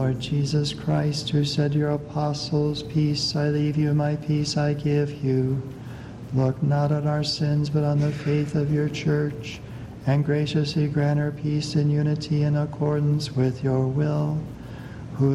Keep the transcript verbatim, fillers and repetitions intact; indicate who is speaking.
Speaker 1: Lord Jesus Christ, who said to your apostles, "Peace I leave you, my peace I give you," look not on our sins, but on the faith of your church, and graciously grant her peace and unity in accordance with your will.